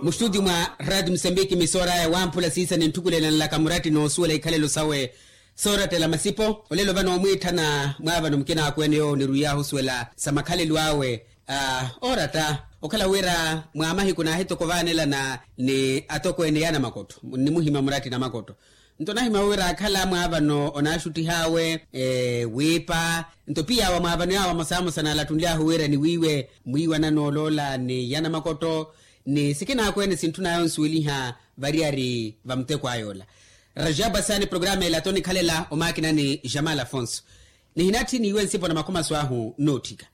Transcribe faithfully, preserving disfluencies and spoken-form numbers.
Mustudi mwa Radio Msambiki misora ya wampula sisa ni ntukule na nalaka murati na osuwa ikalelo sawe sora tela masipo. Olelo bano mwita na mwaba no mkina hakuene yo ni ruya husuela samakale luawe uh, orata. Okala wera mwamahi kuna hito kovanela na ni atoko ene yana makoto. Ni muhima murati na makoto. Ntonahi mawera akala mwaba no onashuti hawe e, wipa. Nto pia wa mwaba no yawa masamu sana latundia huwera ni wiwe mwiwa na nolola ni yana makoto. Ni sikina hakuene sintuna yonsuili ha variari vamte kwa ayola. Rajaba sani programe la toni kalela omakina ni Jamal Afonso. Ni hinati ni iwe nsipo na makoma swahu notika.